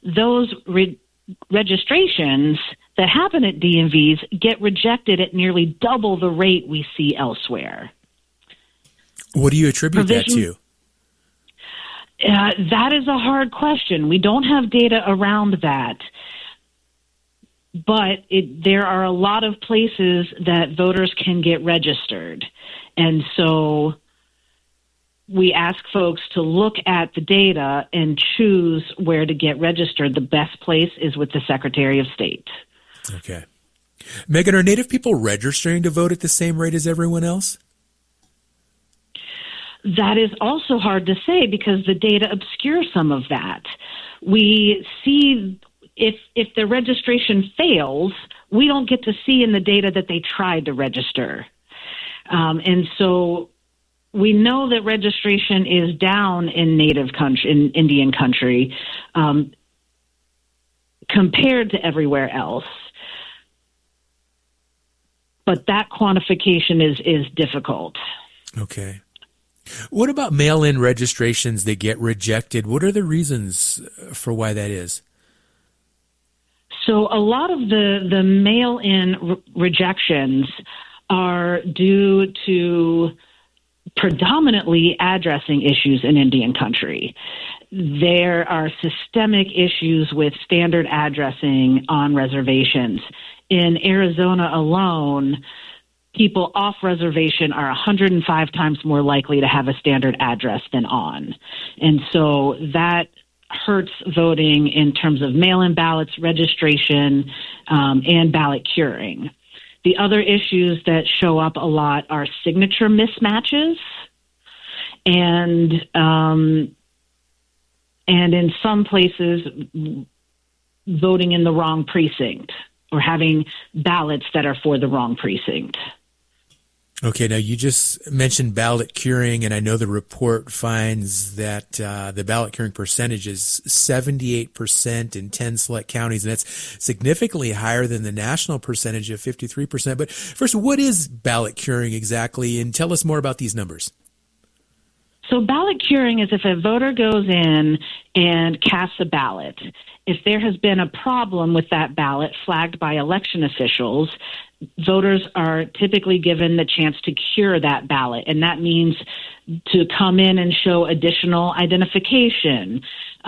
those registrations that happen at DMVs get rejected at nearly double the rate we see elsewhere. What do you attribute that to? That is a hard question. We don't have data around that. But there are a lot of places that voters can get registered. And so we ask folks to look at the data and choose where to get registered. The best place is with the Secretary of State. Okay. Megan, are Native people registering to vote at the same rate as everyone else? That is also hard to say because the data obscures some of that. We see if the registration fails, we don't get to see in the data that they tried to register. And so we know that registration is down in in Indian country compared to everywhere else. But that quantification is difficult. Okay. What about mail-in registrations that get rejected? What are the reasons for why that is? So a lot of the mail-in rejections are due to predominantly addressing issues in Indian country. There are systemic issues with standard addressing on reservations. In Arizona alone, people off reservation are 105 times more likely to have a standard address than on. And so that hurts voting in terms of mail-in ballots, registration, and ballot curing. The other issues that show up a lot are signature mismatches and in some places voting in the wrong precinct or having ballots that are for the wrong precinct. Okay, now you just mentioned ballot curing, and I know the report finds that the ballot curing percentage is 78% in 10 select counties, and that's significantly higher than the national percentage of 53%. But first, what is ballot curing exactly, and tell us more about these numbers. So ballot curing is if a voter goes in and casts a ballot. If there has been a problem with that ballot flagged by election officials, voters are typically given the chance to cure that ballot, and that means to come in and show additional identification.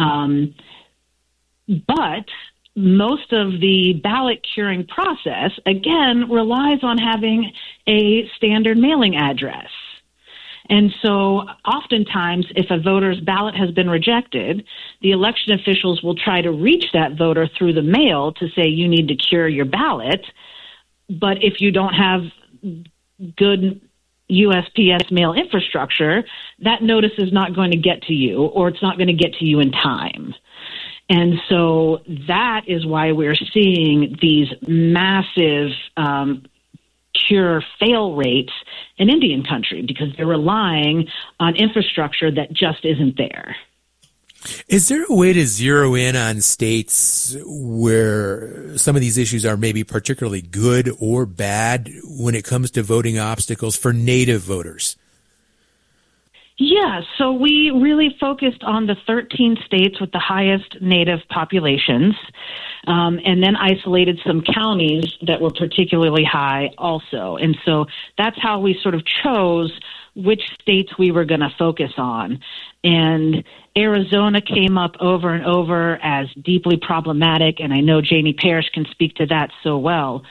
But most of the ballot curing process, again, relies on having a standard mailing address. And so oftentimes, if a voter's ballot has been rejected, the election officials will try to reach that voter through the mail to say, you need to cure your ballot. But if you don't have good USPS mail infrastructure, that notice is not going to get to you, or it's not going to get to you in time. And so that is why we're seeing these massive cure fail rates in Indian country, because they're relying on infrastructure that just isn't there. Is there a way to zero in on states where some of these issues are maybe particularly good or bad when it comes to voting obstacles for Native voters? Yeah, so we really focused on the 13 states with the highest Native populations, and then isolated some counties that were particularly high also. And so that's how we sort of chose which states we were going to focus on. And Arizona came up over and over as deeply problematic, and I know Janie Parrish can speak to that so well.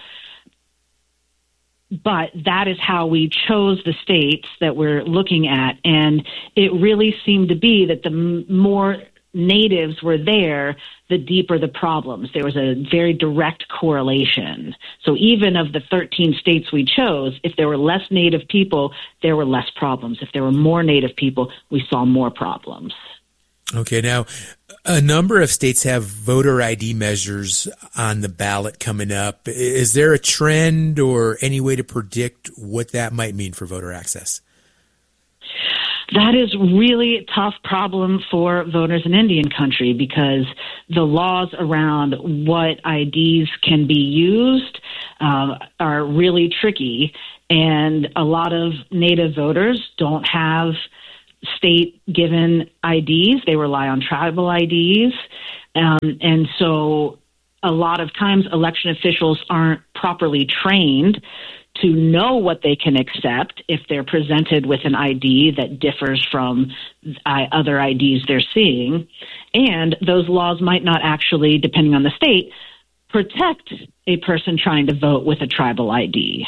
But that is how we chose the states that we're looking at. And it really seemed to be that the more natives were there, the deeper the problems. There was a very direct correlation. So even of the 13 states we chose, if there were less native people, there were less problems. If there were more native people, we saw more problems. Okay, now a number of states have voter ID measures on the ballot coming up. Is there a trend or any way to predict what that might mean for voter access? That is really a tough problem for voters in Indian country because the laws around what IDs can be used are really tricky, and a lot of Native voters don't have state-given IDs. They rely on tribal IDs. And so a lot of times election officials aren't properly trained to know what they can accept if they're presented with an ID that differs from other IDs they're seeing. And those laws might not actually, depending on the state, protect a person trying to vote with a tribal ID.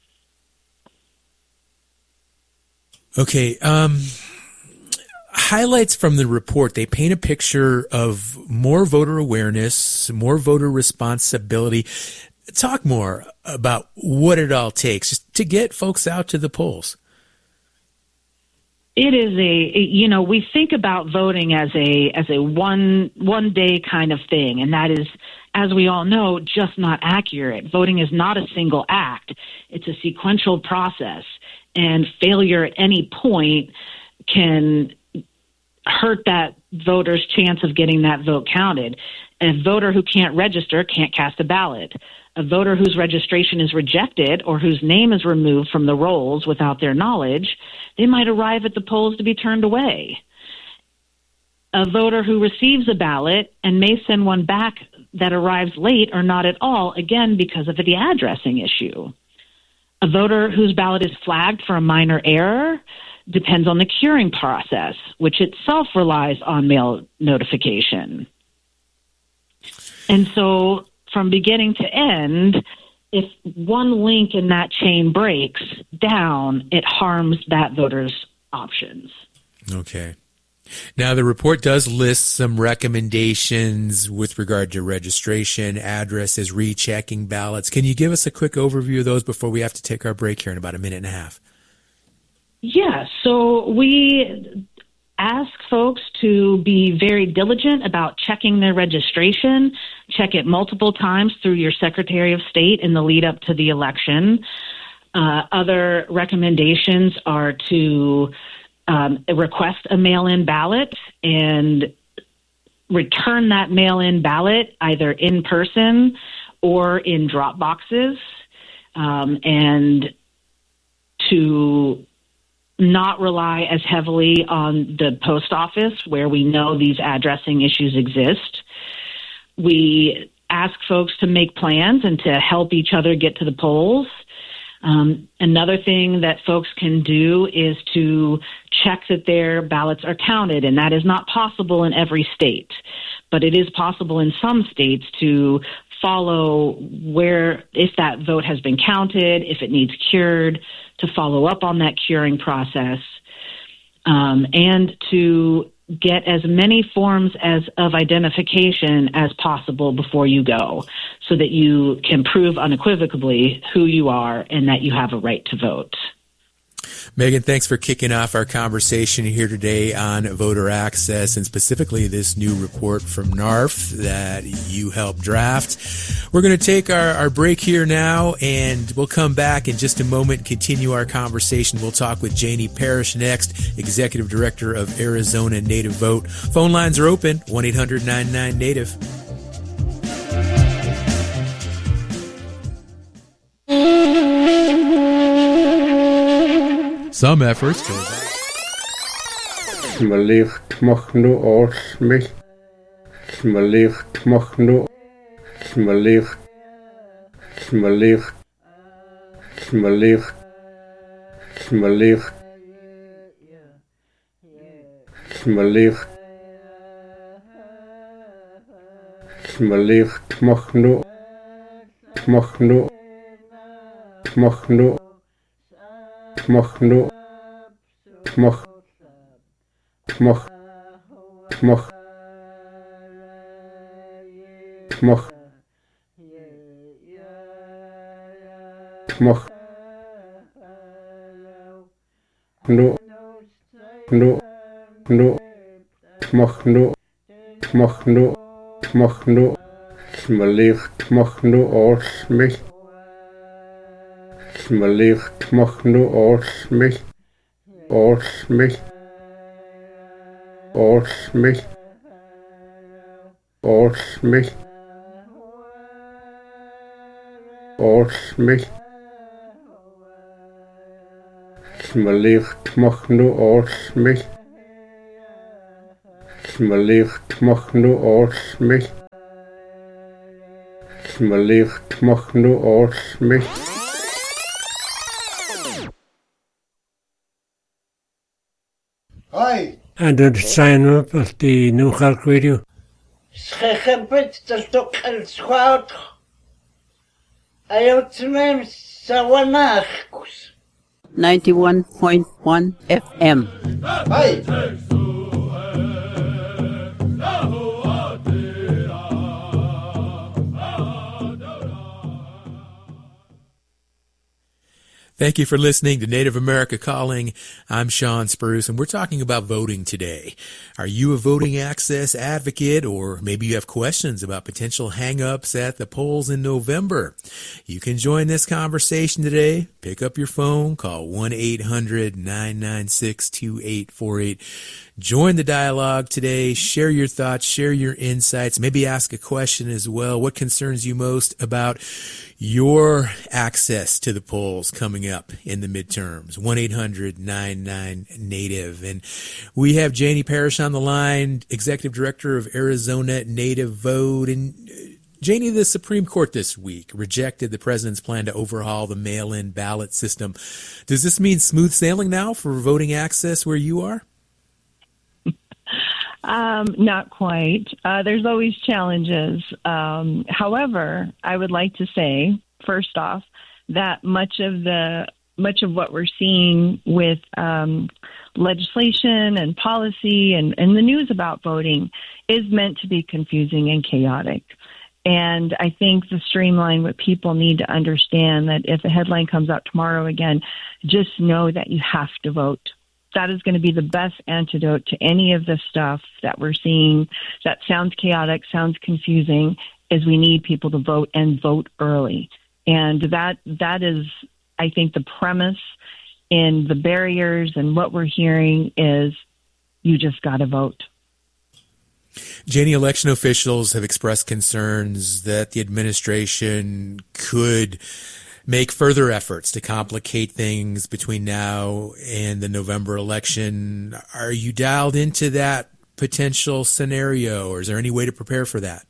Okay. Highlights from the report, they paint a picture of more voter awareness, more voter responsibility. Talk more about what it all takes just to get folks out to the polls. It is we think about voting as a one day kind of thing, and that is, as we all know, just not accurate. Voting is not a single act. It's a sequential process, and failure at any point can hurt that voter's chance of getting that vote counted. A voter who can't register can't cast a ballot. A voter whose registration is rejected or whose name is removed from the rolls without their knowledge, they might arrive at the polls to be turned away. A voter who receives a ballot and may send one back that arrives late or not at all, again, because of the addressing issue. A voter whose ballot is flagged for a minor error depends on the curing process, which itself relies on mail notification. And so from beginning to end, if one link in that chain breaks down, it harms that voter's options. Okay. Now, the report does list some recommendations with regard to registration, addresses, rechecking ballots. Can you give us a quick overview of those before we have to take our break here in about a minute and a half? Yeah, so we ask folks to be very diligent about checking their registration, check it multiple times through your Secretary of State in the lead up to the election. Other recommendations are to request a mail-in ballot and return that mail-in ballot either in person or in drop boxes, and to not rely as heavily on the post office where we know these addressing issues exist. We ask folks to make plans and to help each other get to the polls. Another thing that folks can do is to check that their ballots are counted, and that is not possible in every state, but it is possible in some states to follow where, if that vote has been counted, if it needs cured, to follow up on that curing process, and to get as many forms of identification as possible before you go, so that you can prove unequivocally who you are and that you have a right to vote. Megan, thanks for kicking off our conversation here today on voter access, and specifically this new report from NARF that you helped draft. We're going to take our break here now, and we'll come back in just a moment and continue our conversation. We'll talk with Janie Parrish next, Executive Director of Arizona Native Vote. Phone lines are open, 1-800-99-NATIVE. Some efforts to Smalicht mag nu oors mich. Smalicht mag nu. Smalicht. Smalicht. Smalicht. Smalicht. Smalicht. Smalicht mag nu. Mag nu. Mag nu. Mag nu. Mag. Mag. Mag. Mag. Mag. Nu. Nu. Nu. Mag nu. Mag nu. Mag nu. Smalicht mag nu oors mich. Smalicht mag nu oors mich. Oors mich. Oors mich. Oors mich. Oors mich. Smalicht mag nu oors mich. Smalicht mach nu aus mich. Smalicht mach nu aus mich. Hi. And then sign up at the New Clark Radio. Schechempet del toc el squad. Ayaw tsunem sa wanachkus. 91.1 FM. Hi. Thank you for listening to Native America Calling. I'm Sean Spruce, and we're talking about voting today. Are you a voting access advocate, or maybe you have questions about potential hang-ups at the polls in November? You can join this conversation today. Pick up your phone, call 1-800-996-2848. Join the dialogue today. Share your thoughts, share your insights, maybe ask a question as well. What concerns you most about your access to the polls coming up in the midterms? 1-800-99-NATIVE. And we have Janie Parrish on the line, Executive Director of Arizona Native Vote. And Janie, the Supreme Court this week rejected the president's plan to overhaul the mail-in ballot system. Does this mean smooth sailing now for voting access where you are? Not quite. There's always challenges. However, I would like to say, first off, that much of what we're seeing with legislation and policy and the news about voting is meant to be confusing and chaotic. And I think to streamline what people need to understand, that if a headline comes out tomorrow again, just know that you have to vote. That is going to be the best antidote to any of the stuff that we're seeing that sounds chaotic, sounds confusing, is we need people to vote and vote early. And that is, I think, the premise in the barriers, and what we're hearing is you just got to vote. Janie, election officials have expressed concerns that the administration could make further efforts to complicate things between now and the November election. Are you dialed into that potential scenario, or is there any way to prepare for that?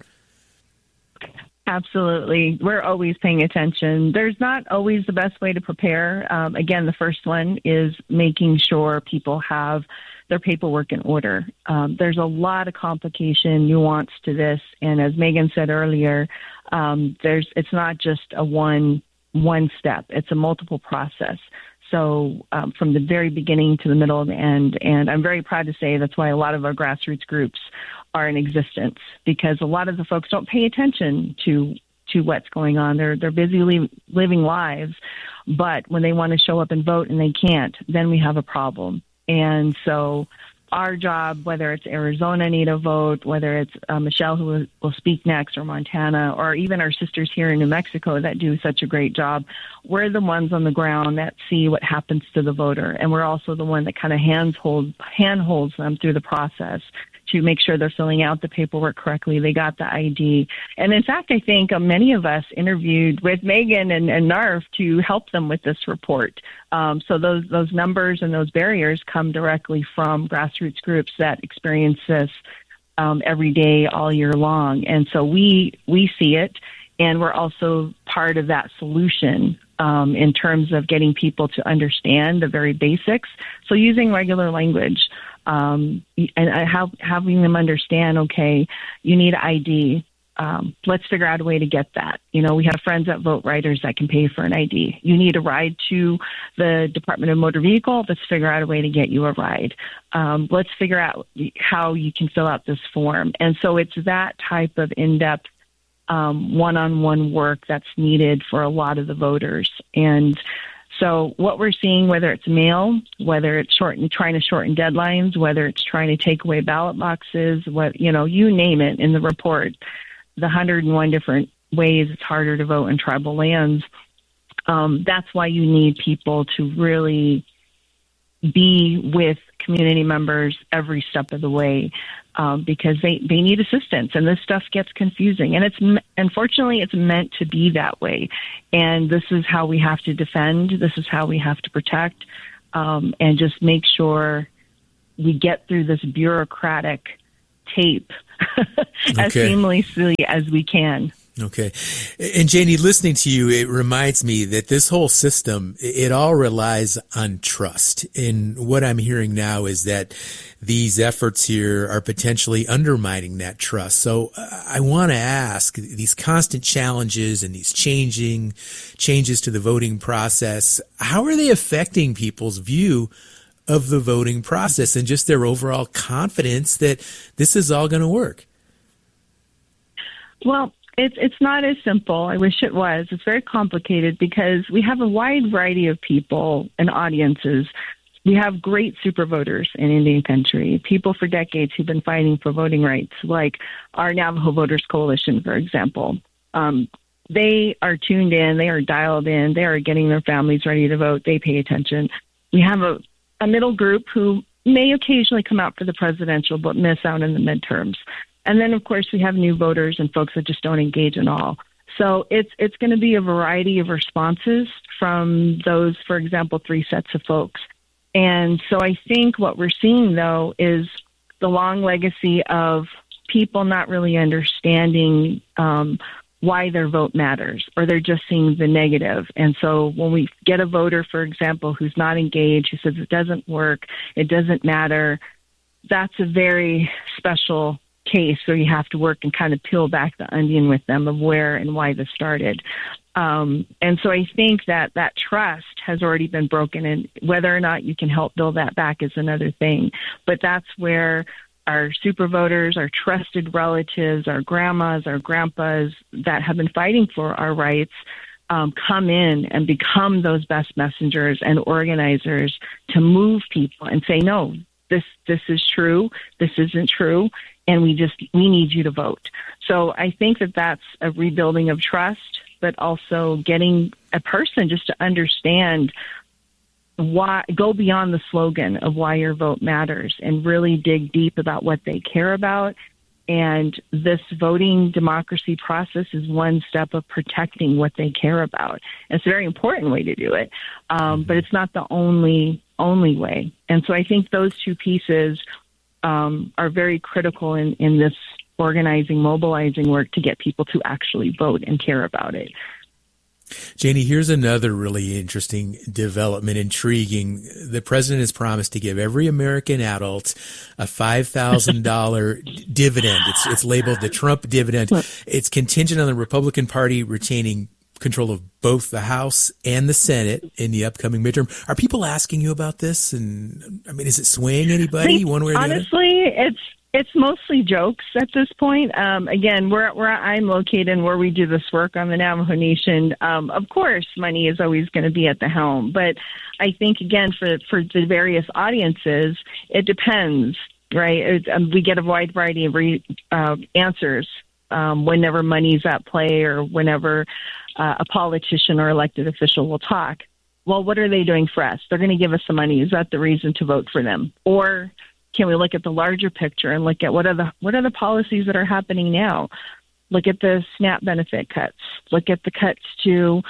Absolutely. We're always paying attention. There's not always the best way to prepare. Again, the first one is making sure people have their paperwork in order. There's a lot of complication, nuance to this. And as Megan said earlier, it's not just a one step. It's a multiple process. So from the very beginning to the middle and the end. And I'm very proud to say that's why a lot of our grassroots groups are in existence, because a lot of the folks don't pay attention to what's going on. They're busy living lives, but when they want to show up and vote and they can't, then we have a problem. And so our job, whether it's Arizona Native Vote, whether it's Michelle, who will speak next, or Montana, or even our sisters here in New Mexico that do such a great job, we're the ones on the ground that see what happens to the voter. And we're also the one that kind of handholds them through the process to make sure they're filling out the paperwork correctly. They got the ID. And in fact, I think many of us interviewed with Megan and NARF to help them with this report. So those numbers and those barriers come directly from grassroots groups that experience this every day, all year long. And so we see it, and we're also part of that solution in terms of getting people to understand the very basics. So using regular language, and having them understand, okay, you need ID. Let's figure out a way to get that. You know, we have friends at Vote Riders that can pay for an ID. You need a ride to the Department of Motor Vehicle. Let's figure out a way to get you a ride. Let's figure out how you can fill out this form. And so it's that type of in-depth one-on-one work that's needed for a lot of the voters. And so what we're seeing, whether it's mail, whether it's trying to shorten deadlines, whether it's trying to take away ballot boxes, you name it in the report, the 101 different ways it's harder to vote in tribal lands. That's why you need people to really be with community members every step of the way, because they need assistance, and this stuff gets confusing. And unfortunately, it's meant to be that way. And this is how we have to defend. This is how we have to protect, and just make sure we get through this bureaucratic tape as seamlessly as we can. Okay. And Janie, listening to you, it reminds me that this whole system, it all relies on trust. And what I'm hearing now is that these efforts here are potentially undermining that trust. So I want to ask, these constant challenges and these changes to the voting process, how are they affecting people's view of the voting process and just their overall confidence that this is all going to work? Well, it's not as simple. I wish it was. It's very complicated because we have a wide variety of people and audiences. We have great super voters in Indian country, people for decades who've been fighting for voting rights, like our Navajo Voters Coalition, for example. They are tuned in. They are dialed in. They are getting their families ready to vote. They pay attention. We have a middle group who may occasionally come out for the presidential but miss out in the midterms. And then, of course, we have new voters and folks that just don't engage at all. So it's going to be a variety of responses from those, for example, 3 sets of folks. And so I think what we're seeing, though, is the long legacy of people not really understanding why their vote matters, or they're just seeing the negative. And so when we get a voter, for example, who's not engaged, who says it doesn't work, it doesn't matter, that's a very special case where you have to work and kind of peel back the onion with them of where and why this started. And so I think that trust has already been broken, and whether or not you can help build that back is another thing. But that's where our super voters, our trusted relatives, our grandmas, our grandpas that have been fighting for our rights come in and become those best messengers and organizers to move people and say, no, this is true, this isn't true, and we need you to vote. So I think that that's a rebuilding of trust, but also getting a person just to understand why, go beyond the slogan of why your vote matters and really dig deep about what they care about. And this voting democracy process is one step of protecting what they care about. It's a very important way to do it, but it's not the only way. And so I think those two pieces are very critical in this organizing, mobilizing work to get people to actually vote and care about it. Janie, here's another really interesting development, intriguing. The president has promised to give every American adult a $5,000 dividend. It's labeled the Trump dividend. It's contingent on the Republican Party retaining control of both the House and the Senate in the upcoming midterm. Are people asking you about this? And I mean, is it swaying anybody one way or the other? Honestly, it's mostly jokes at this point. Again, where I'm located and where we do this work on the Navajo Nation, of course, money is always going to be at the helm. But I think, again, for the various audiences, it depends, right? We get a wide variety of answers whenever money's at play or whenever a politician or elected official will talk. Well, what are they doing for us? They're going to give us some money. Is that the reason to vote for them? Or can we look at the larger picture and look at what are the policies that are happening now? Look at the SNAP benefit cuts. Look at the cuts to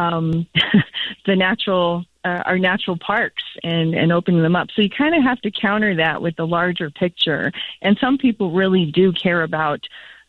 the our natural parks and opening them up. So you kind of have to counter that with the larger picture. And some people really do care about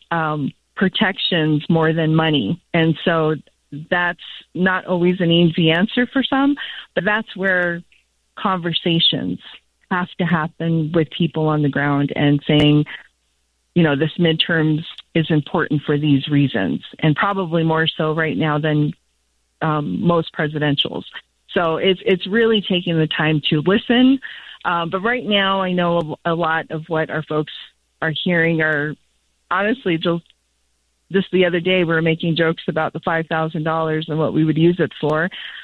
protections more than money. And so that's not always an easy answer for some, but that's where conversations have to happen with people on the ground and saying, you know, this midterms is important for these reasons, and probably more so right now than most presidentials. So it's really taking the time to listen. But right now, I know a lot of what our folks are hearing are honestly just the other day, we were making jokes about the $5,000 and what we would use it for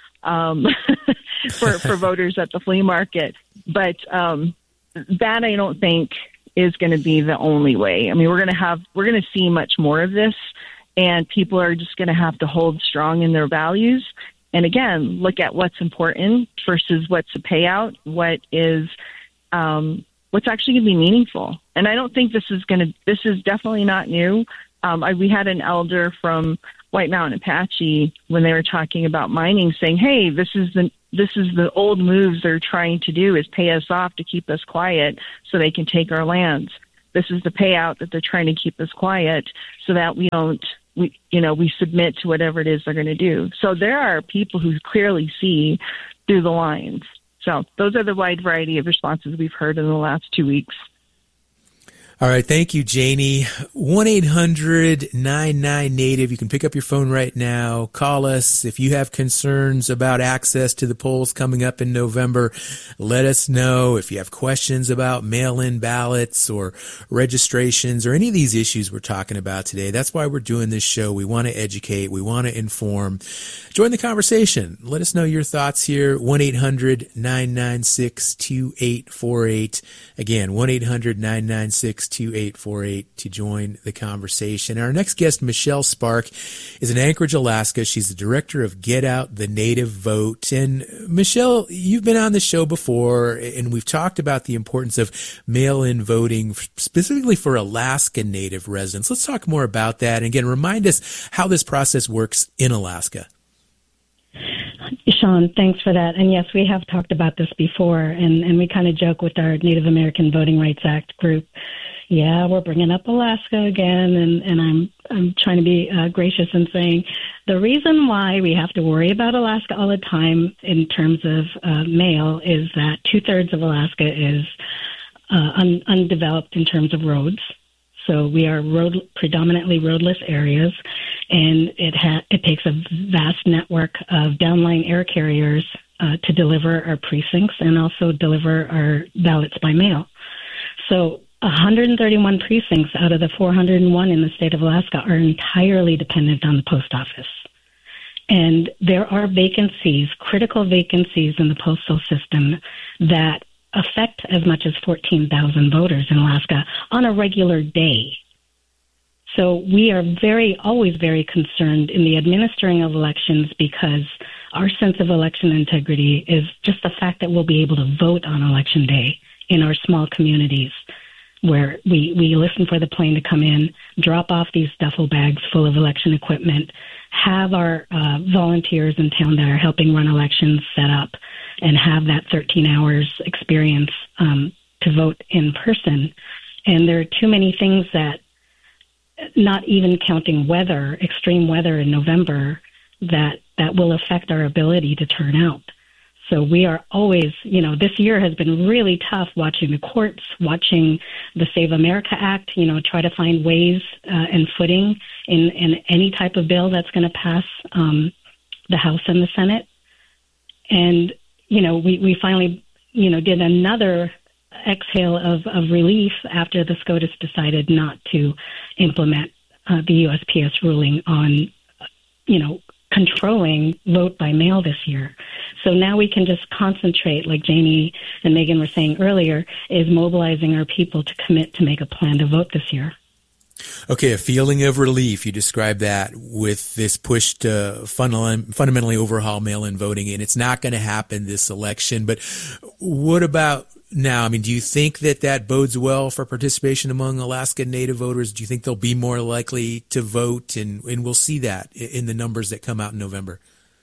voters at the flea market. But that I don't think is going to be the only way. I mean, we're going to see much more of this, and people are just going to have to hold strong in their values. And again, look at what's important versus what's a payout, what's actually going to be meaningful. And I don't think this is definitely not new. We had an elder from White Mountain Apache when they were talking about mining saying, hey, this is the old moves they're trying to do, is pay us off to keep us quiet so they can take our lands. This is the payout that they're trying to keep us quiet so that we submit to whatever it is they're going to do. So there are people who clearly see through the lines. So those are the wide variety of responses we've heard in the last 2 weeks. All right. Thank you, Janie. 1-800-99-NATIVE. You can pick up your phone right now. Call us. If you have concerns about access to the polls coming up in November, let us know. If you have questions about mail-in ballots or registrations or any of these issues we're talking about today, that's why we're doing this show. We want to educate. We want to inform. Join the conversation. Let us know your thoughts here. 1-800-996-2848. Again, 1-800-996-2848 to join the conversation. Our next guest, Michelle Spark, is in Anchorage, Alaska. She's the director of Get Out the Native Vote. And Michelle, you've been on the show before, and we've talked about the importance of mail-in voting, specifically for Alaska Native residents. Let's talk more about that. And again, remind us how this process works in Alaska. Sean, thanks for that. And yes, we have talked about this before, and we kind of joke with our Native American Voting Rights Act group. Yeah, we're bringing up Alaska again, and I'm trying to be gracious in saying the reason why we have to worry about Alaska all the time in terms of mail is that 2/3 of Alaska is undeveloped in terms of roads. So we are predominantly roadless areas, and it takes a vast network of downline air carriers to deliver our precincts and also deliver our ballots by mail. So 131 precincts out of the 401 in the state of Alaska are entirely dependent on the post office. And there are vacancies, critical vacancies in the postal system that affect as much as 14,000 voters in Alaska on a regular day. So we are always very concerned in the administering of elections because our sense of election integrity is just the fact that we'll be able to vote on election day in our small communities, where we listen for the plane to come in, drop off these duffel bags full of election equipment, have our volunteers in town that are helping run elections set up, and have that 13 hours experience to vote in person. And there are too many things that, not even counting weather, extreme weather in November, that will affect our ability to turn out. So we are always, this year has been really tough watching the courts, watching the Save America Act, try to find ways and footing in any type of bill that's going to pass the House and the Senate. And, we finally, did another exhale of relief after the SCOTUS decided not to implement the USPS ruling on, controlling vote by mail this year. So now we can just concentrate, like Janie and Megan were saying earlier, is mobilizing our people to commit to make a plan to vote this year. Okay, a feeling of relief. You described that with this push to fundamentally overhaul mail-in voting, and it's not going to happen this election. But what about now? I mean, do you think that bodes well for participation among Alaska Native voters? Do you think they'll be more likely to vote, and we'll see that in the numbers that come out in November?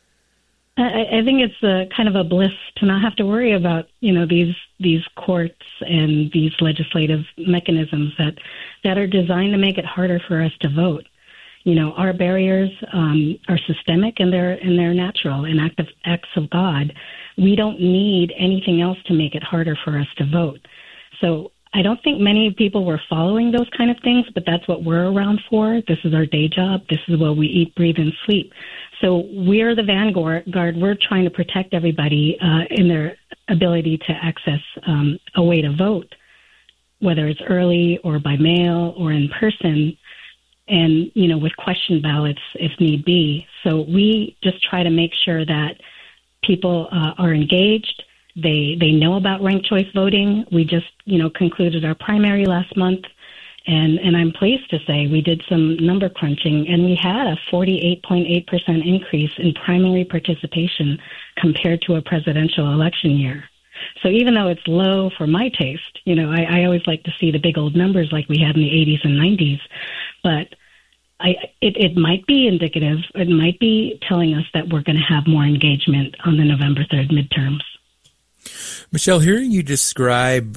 I think it's kind of a bliss to not have to worry about, these courts and these legislative mechanisms that are designed to make it harder for us to vote. Our barriers are systemic and they're natural and acts of God. We don't need anything else to make it harder for us to vote. So I don't think many people were following those kind of things, but that's what we're around for. This is our day job. This is what we eat, breathe, and sleep. So we're the vanguard. We're trying to protect everybody in their ability to access a way to vote, whether it's early or by mail or in person, and, with question ballots if need be. So we just try to make sure that people are engaged. They know about ranked choice voting. We just, concluded our primary last month, and I'm pleased to say we did some number crunching, and we had a 48.8% increase in primary participation compared to a presidential election year. So even though it's low for my taste, I always like to see the big old numbers like we had in the 80s and 90s, but it might be indicative. It might be telling us that we're going to have more engagement on the November 3rd midterms. Michelle, hearing you describe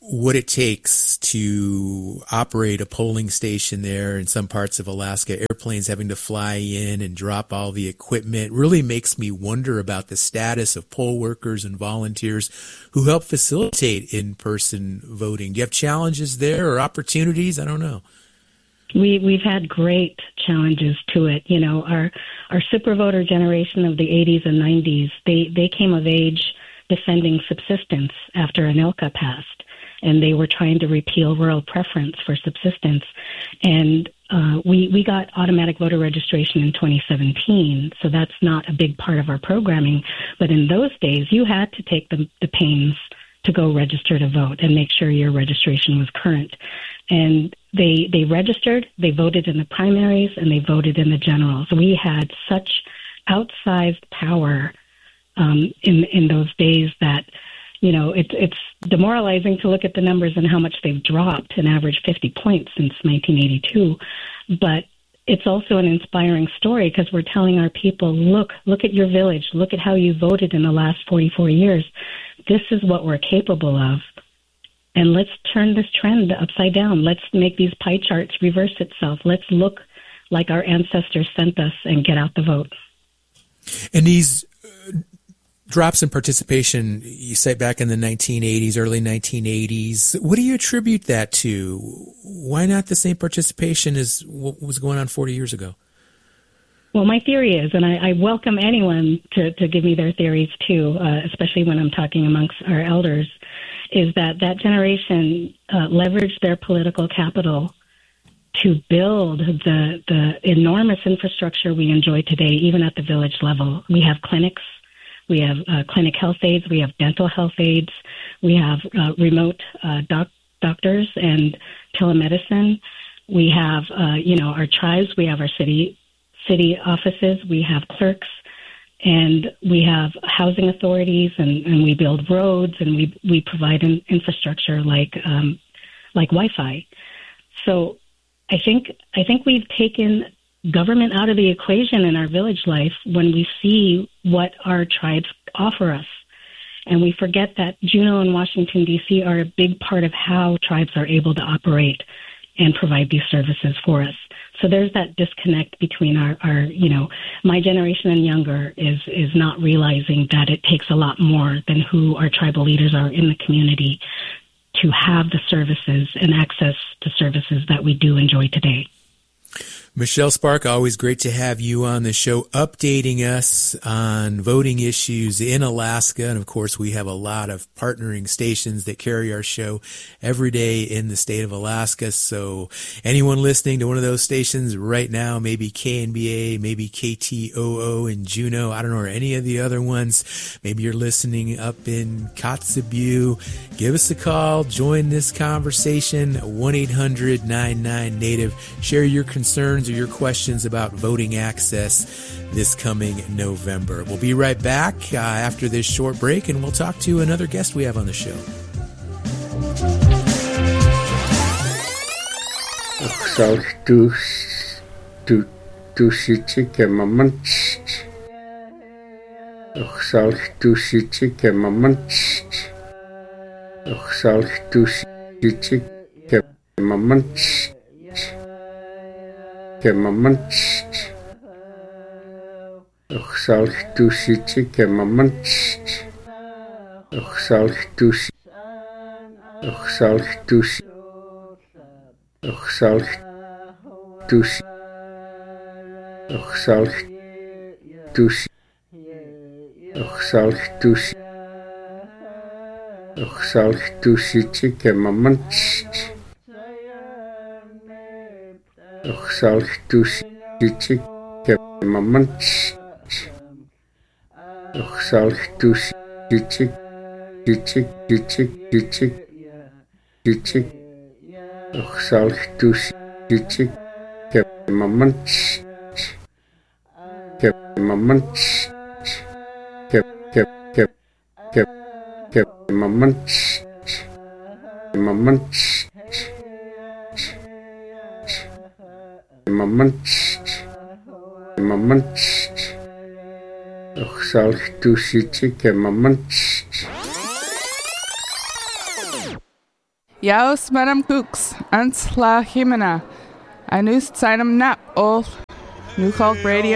what it takes to operate a polling station there in some parts of Alaska, airplanes having to fly in and drop all the equipment, really makes me wonder about the status of poll workers and volunteers who help facilitate in-person voting. Do you have challenges there or opportunities? I don't know. We've had great challenges to it. You know, our super voter generation of the 80s and 90s, they came of age defending subsistence after ANILCA passed. And they were trying to repeal rural preference for subsistence. And we got automatic voter registration in 2017, so that's not a big part of our programming. But in those days, you had to take the pains to go register to vote and make sure your registration was current. And they registered, they voted in the primaries, and they voted in the generals. We had such outsized power in those days that, you know, it's demoralizing to look at the numbers and how much they've dropped, an average 50 points since 1982. But it's also an inspiring story because we're telling our people, look at your village, look at how you voted in the last 44 years. This is what we're capable of. And let's turn this trend upside down. Let's make these pie charts reverse itself. Let's look like our ancestors sent us and get out the vote. And these drops in participation, you cite back in the 1980s, early 1980s. What do you attribute that to? Why not the same participation as what was going on 40 years ago? Well, my theory is, and I welcome anyone to give me their theories too, especially when I'm talking amongst our elders, is that generation leveraged their political capital to build the enormous infrastructure we enjoy today, even at the village level. We have clinics. We have clinic health aides. We have dental health aides. We have remote doctors and telemedicine. We have, our tribes. We have our city offices. We have clerks, and we have housing authorities, and we build roads, and we provide an infrastructure like Wi-Fi. So I think we've taken government out of the equation in our village life when we see what our tribes offer us. And we forget that Juneau and Washington, D.C. are a big part of how tribes are able to operate and provide these services for us. So there's that disconnect between our my generation and younger is not realizing that it takes a lot more than who our tribal leaders are in the community to have the services and access to services that we do enjoy today. Michelle Spark, always great to have you on the show, updating us on voting issues in Alaska. And of course, we have a lot of partnering stations that carry our show every day in the state of Alaska. So anyone listening to one of those stations right now, maybe KNBA, maybe KTOO in Juneau, I don't know, or any of the other ones, maybe you're listening up in Kotzebue, give us a call, join this conversation, 1-800-99-NATIVE. Share your concerns or your questions about voting access this coming November. We'll be right back after this short break, and we'll talk to another guest we have on the show. Yaos Madam Cooks, Ans La Jimena, Anus Sinam Nap, Ol New Hulk Radio.